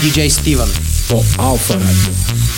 DJ Стивън по Алфа Радио.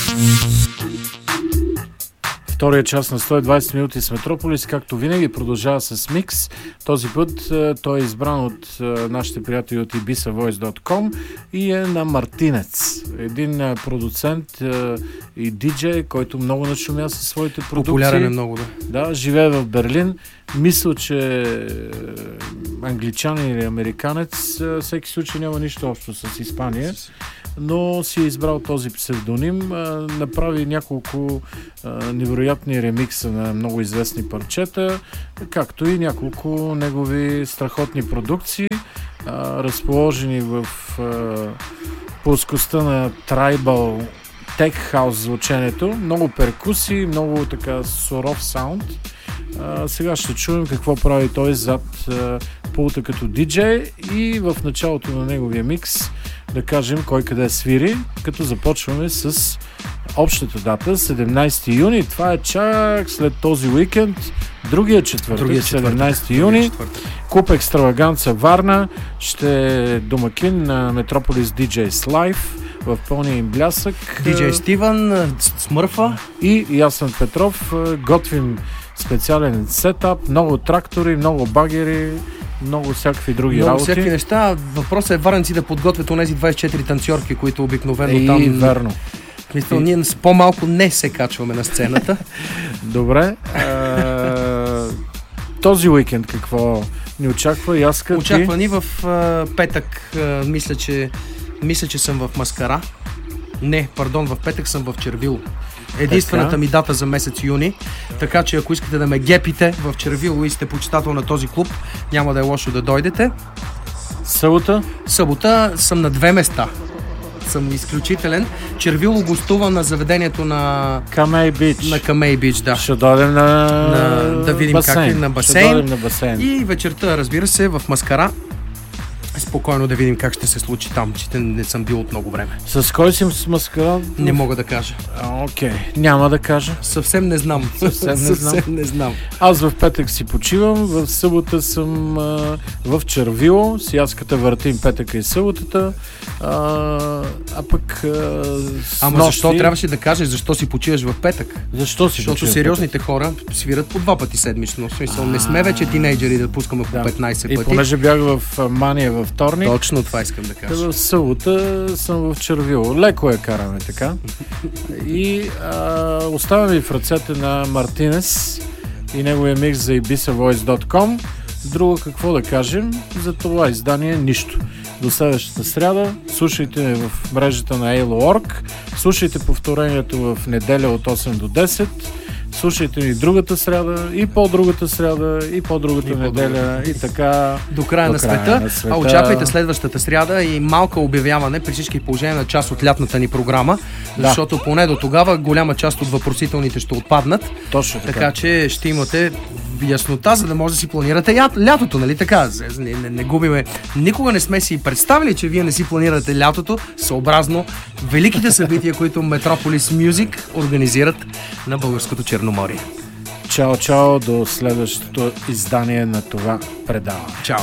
Втория част на 120 минути с Метрополис, както винаги, продължава с микс. Този път той е избран от нашите приятели от ibisavoice.com и е на Мартинец. Един продуцент и диджей, който много нашумя със своите продукции. Популярен е много, да. Да, живее в Берлин. Мисля, че англичанин или американец, всеки случай няма нищо общо с Испания, но си е избрал този псевдоним. Направи няколко невероятни ремикса на много известни парчета, както и няколко негови страхотни продукции, разположени в плоскостта на трайбал тек хаус звученето. Много перкусии, много така суров саунд. Сега ще чуем какво прави той зад пулта като диджей и в началото на неговия микс да кажем кой къде свири, като започваме с общата дата 17 юни. Това е чак след този уикенд, другия четвъртък, 17 юни. Клуб Екстраваганца Варна ще е домакин на Метрополис DJs Live в пълния им блясък. DJ Стивън, Смърфа и Ясен Петров. Готвим специален сетап, много трактори, много багери, много всякакви други много работи. всякакви неща. Въпросът е варенци да подготвят онези 24 танцорки, които обикновено там... Верно. Мисля, ние с по-малко не се качваме на сцената. Добре. Този уикенд какво ни очаква? Яска, очаква ни в петък. Мисля, че съм в Маскара. Не, пардон, в петък съм в Червило. Единствената ми дата за месец юни. Така че ако искате да ме гепите в Червило и сте почитател на този клуб, няма да е лошо да дойдете. Събота съм на 2 места. Съм изключителен. Червило гостува на заведението на Камей Бич. На Камей Бич, да. Ще дойдем да видим басейн. как е на басейн. На басейн. И вечерта, разбира се, в Маскара. Спокойно да видим как ще се случи там, че не съм бил от много време. С кой си с Маскара? Не мога да кажа. Окей, няма да кажа. Съвсем не знам. Съвсем не знам. Аз в петък си почивам, в събота съм в Червило, с Яската въртим петъка и съботата, а пък Ама защо трябваше да кажеш защо си почиваш в петък? Защото сериозните хора свират по 2 пъти седмично. В смисъл, не сме вече тинейджери да пускаме по 15 пъти. И понеже бях в Мания във вторник. Точно това искам да кажа. В събота съм в Червило. Леко я караме така. И оставям ви в ръцете на Мартинес и неговия микс за ibisavoice.com. Друго какво да кажем? За това издание нищо. До следващата сряда слушайте ме в мрежата на Elo.org. Слушайте повторението в неделя от 8 до 10. Слушайте ни другата сряда и по-другата сряда и по-другата неделя и така до края на света. А очаквайте следващата сряда и малко обявяване при всички положения на част от лятната ни програма, защото поне до тогава голяма част от въпросителните ще отпаднат. Точно така че ще имате яснота, за да може да си планирате лятото, нали така? Не губиме. Никога не сме си представили, че вие не си планирате лятото, съобразно великите събития, които Метрополис Music организират на българското Черноморие. Чао, чао, до следващото издание на това предаване. Чао!